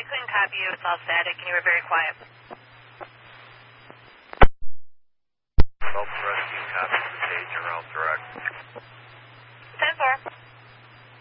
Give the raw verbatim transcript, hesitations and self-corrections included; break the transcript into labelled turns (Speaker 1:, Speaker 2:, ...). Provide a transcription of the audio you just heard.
Speaker 1: couldn't copy you. It's all static, and you were very quiet.
Speaker 2: Phelps Rescue, copy to the page, you're all direct.